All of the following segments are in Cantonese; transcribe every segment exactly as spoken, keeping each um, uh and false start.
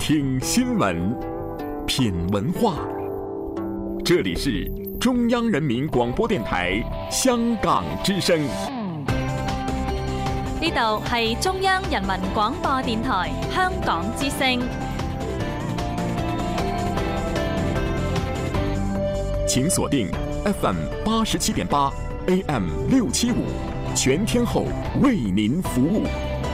听新闻，品文化。这里是中央人民廣播電台香港之聲。 呢度係中央人民廣播電台香港之聲。 請鎖定 F M 八十七點八 A M 六七五，全天候為您服務。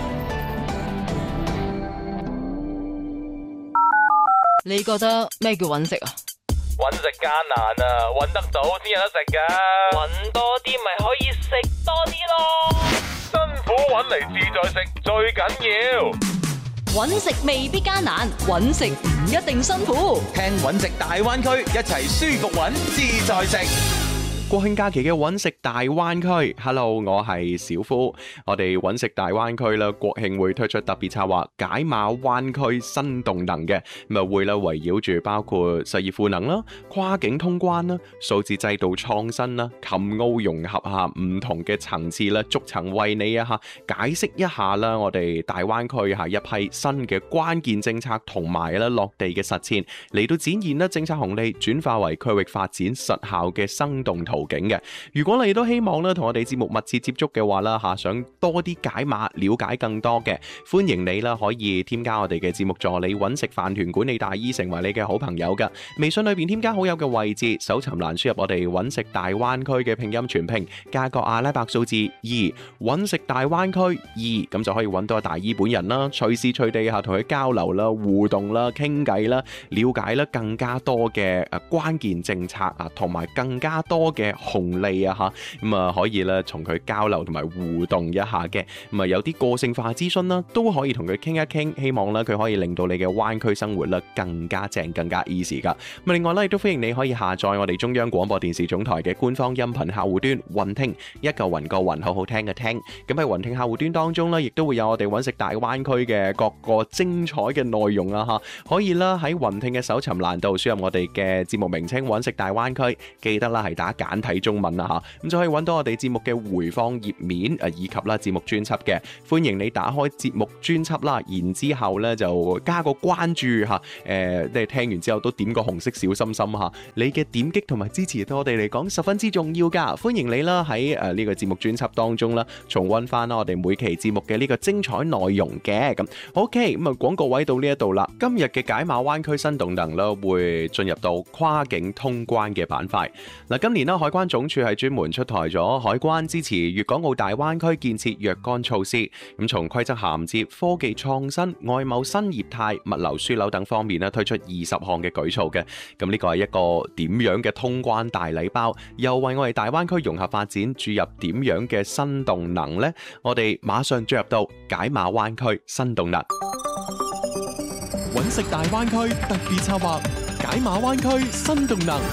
你覺得咩叫揾食啊？ 揾食艱難啊，揾得到先有得食噶。揾多啲咪可以食多啲咯。辛苦揾嚟自在食最緊要。 揾食未必艱難，揾食唔一定辛苦。 聽揾食大灣區，一齊舒服揾自在食。 國慶假期嘅揾食大灣區 ，Hello， 我係小夫。我哋揾食大灣區啦，國慶會推出特別策劃解碼灣區新動能嘅，咁啊會啦圍繞住包括實業賦能啦、跨境通關啦、數字制度創新啦、琴澳融合下唔同嘅層次啦，逐層為你啊嚇解釋一下啦，我哋大灣區係一批新嘅關鍵政策同埋啦落地嘅實踐，嚟到展現啦政策紅利轉化為區域發展實效嘅生動圖途徑嘅。如果你都希望咧同我哋節目密切接觸嘅話啦吓，想多啲解碼了解更多嘅，歡迎你啦可以添加我哋嘅節目助理揾食飯團管理大姨成為你嘅好朋友噶。微信裏邊添加好友嘅位置，搜尋欄輸入我哋揾食大灣區嘅拼音全拼加個阿拉伯數字二，揾食大灣區二，咁就可以揾到大姨本人啦，隨時隨地吓同佢交流啦、互動啦、傾偈啦、了解啦更加多嘅誒關鍵政策啊，同埋更加多嘅紅利啊吓，咁啊可以咧從佢交流同埋互動一下嘅，咁啊有啲個性化諮詢啦，都可以同佢傾一傾，希望咧佢可以令到你嘅灣區生活咧更加正、更加 easy 噶。咁另外咧亦都歡迎你可以下載我哋中央廣播電視總台嘅官方音頻客戶端雲聽，一個雲個雲，好好聽嘅聽。咁喺雲聽客戶端當中咧，亦都會有我哋揾食大灣區嘅各個精彩嘅內容啊吓，可以啦喺雲聽嘅搜尋欄度輸入我哋嘅節目名稱揾食大灣區，記得啦係打簡體中文啦吓，咁就可以揾到我哋節目嘅回放頁面誒，以及啦節目專輯嘅。歡迎你打開節目專輯啦，然之後咧就加個關注吓，誒，即係聽完之後都點個紅色小心心吓，你嘅點擊同埋支持對我哋嚟講十分之重要噶。歡迎你啦喺誒呢個節目專輯當中啦，重溫翻啦我哋每期節目嘅呢個精彩內容嘅。咁 OK， 咁啊廣告位到呢一度啦，今日嘅解碼灣區新動能啦，會進入到跨境通關嘅板塊。嗱，今年啦海關總署係專門出台咗海關支持粵港澳大灣區建設若干措施，咁從規則銜接、科技創新、外貿新業態、物流樞紐等方面咧推出二十項嘅舉措嘅。咁呢個係一個點樣嘅通關大禮包，又為我哋大灣區融合發展注入點樣嘅新動能呢？我哋馬上進入到解碼灣區新動能。 揾食大灣區特別策劃，解碼灣區新動能。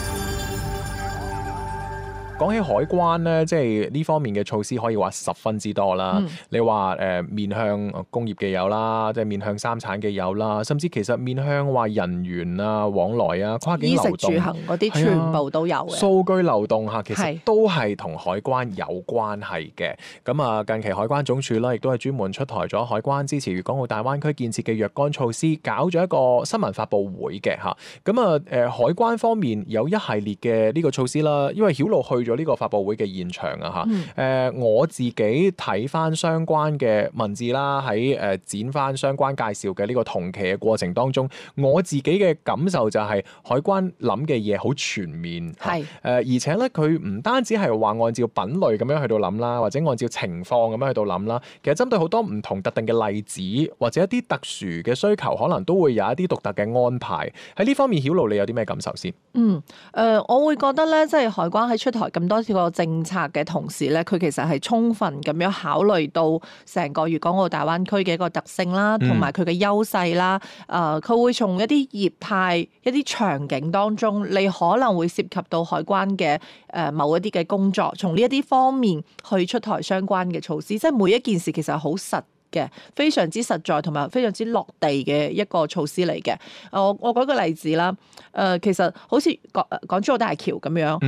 講起海關咧，即係呢方面嘅措施可以話十分之多啦。嗯、你話誒、呃、面向工業嘅有啦，即係面向三產嘅有啦，甚至其實面向話人員啊往來啊跨境流動、衣食住行嗰啲全部都有嘅。數據流動嚇，其實都係同海關有關係嘅。咁啊，近期海關總署啦，亦都係專門出台咗海關支持粵港澳大灣區建設嘅若干措施，搞咗一個新聞發佈會嘅嚇。咁啊誒，海關方面有一系列嘅呢個措施啦，因為曉露去咗呢個發佈會嘅現場啊嚇，誒、嗯呃、我自己睇翻相關嘅文字啦，喺誒剪翻相關介紹嘅呢個同期嘅過程當中，我自己嘅感受就係海關諗嘅嘢好全面，係誒、呃、而且咧佢唔單止係話按照品類咁樣去到諗啦，或者按照情況咁樣去到諗啦，其實針對好多唔同特定嘅例子或者一啲特殊嘅需求，可能都會有一啲獨特嘅安排。喺呢方面，曉露你有啲咩感受先？ 嗯誒、呃，我會覺得咧，即係海關喺出台咁多個政策嘅同時咧，佢其實係充分咁樣考慮到成個粵港澳大灣區嘅一個特性啦，同埋佢嘅優勢啦。誒、呃，佢會從一啲業態、一啲場景當中，你可能會涉及到海關嘅誒、呃、某一啲嘅工作，從呢一啲方面去出台相關嘅措施。即係每一件事其實係好實嘅，非常之實在同埋非常之落地嘅一個措施嚟嘅。我我舉個例子啦，誒、呃，其實好似港港珠澳大橋咁樣。嗯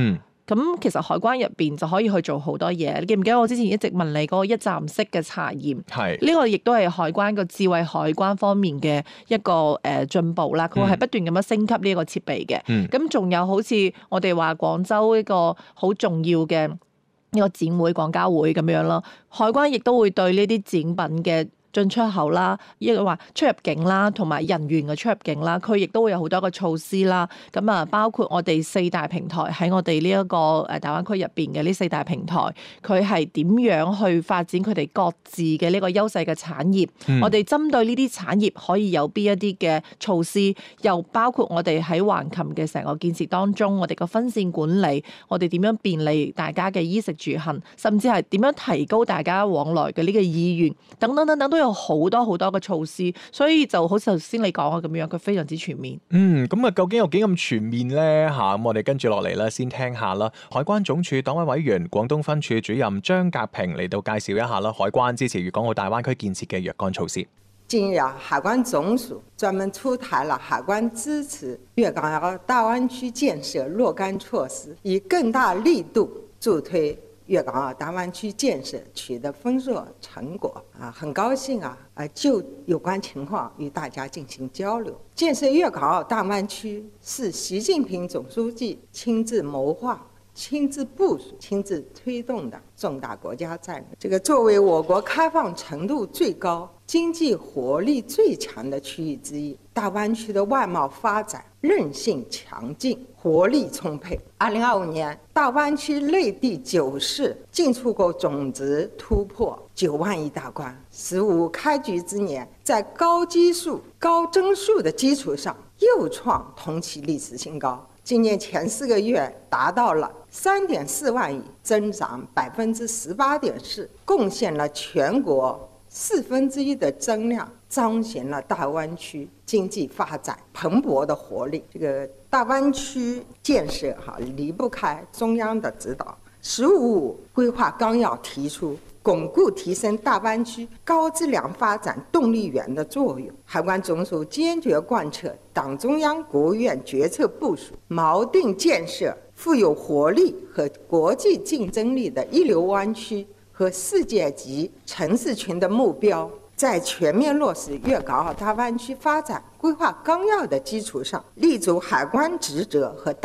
咁其實海關入邊就可以去做好多嘢。你記唔記得我之前一直問你嗰個一站式嘅查驗？係呢個亦都係海關個智慧海關方面嘅一個誒進步啦。佢係不斷咁樣升級呢個設備嘅。咁仲、嗯、有好似我哋話廣州一個好重要嘅呢個展會、廣交會咁樣咯，海關亦都會對呢啲展品嘅進出口啦，亦話出入境啦，同埋人員嘅出入境啦，佢亦都會有好多個措施啦。咁啊，包括我哋四大平台喺我哋呢一個誒大灣區入邊嘅呢四大平台，佢係點樣去發展佢哋各自嘅呢個優勢嘅產業？嗯、我哋針對呢啲產業可以有邊一啲嘅措施？又包括我哋喺橫琴嘅成個建設當中，我哋個分線管理，我哋點樣便利大家嘅衣食住行，甚至係點樣提高大家往來嘅呢個意願，等等等等都有好多好多嘅措施，所以就好似頭先你講嘅咁樣，佢非常之全面。嗯， 咁啊，究竟有幾咁全面咧？吓，咁我哋跟住落嚟咧，先聽下啦。海關總署黨委委員、廣東分處主任張格平嚟到介紹一下啦，海關支持粵港澳大灣區建設嘅若干措施。 近日啊，海關總署專門出台了海關支持粵港澳大灣區建設若干措施，以更大力度助推粵港澳大灣區建設取得豐碩成果啊，很高興啊，啊就有關情況與大家進行交流。建設粵港澳大灣區是習近平總書記親自謀劃、親自部署、親自推動的重大國家戰略。這個作為我國開放程度最高、經濟活力最強的區域之一，大灣區的外貿發展韌性強勁、活力充沛。二零二五年，大灣區內地九市進出口總值突破九萬億大關。十五開局之年，在高基數、高增速的基礎上，又創同期歷史新高。今年前四個月達到了三點四萬億，增長百分之十八點四，貢獻了全國四分之一的增量，彰顯了大灣區經濟發展蓬勃的活力。這個大灣區建設哈離不開中央的指導。十五五規劃綱要提出，鞏固提升大灣區高質量發展動力源的作用。海關總署堅決貫徹黨中央、國務院決策部署，錨定建設富有活力和國際競爭力的一流灣區和世界級城市群的目標，在全面落實粵港澳大灣區發展規劃綱要的基礎上，立足海關職責和